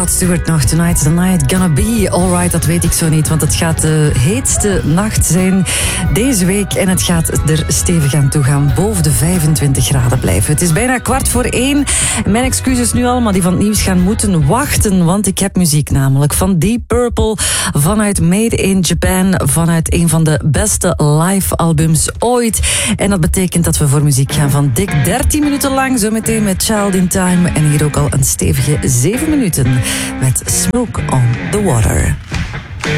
Rod Stewart nog. Tonight's the night gonna be alright. Dat weet ik zo niet, want het gaat de heetste nacht zijn deze week. En het gaat er stevig aan toe gaan. Boven de 25 graden blijven. Het is bijna 1:15. Mijn excuses nu al, maar die van het nieuws gaan moeten wachten. Want ik heb muziek namelijk van Deep Purple. Vanuit Made in Japan. Vanuit een van de beste live albums ooit. En dat betekent dat we voor muziek gaan van dik 13 minuten lang. Zometeen met Child in Time. En hier ook al een stevige 7 minuten met Smoke on the Water.